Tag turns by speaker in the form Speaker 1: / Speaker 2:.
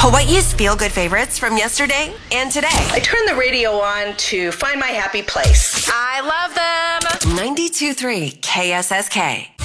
Speaker 1: Hawaii's feel-good favorites from yesterday and today.
Speaker 2: I turned the radio on to find my happy place.
Speaker 1: I love them. 92.3 KSSK.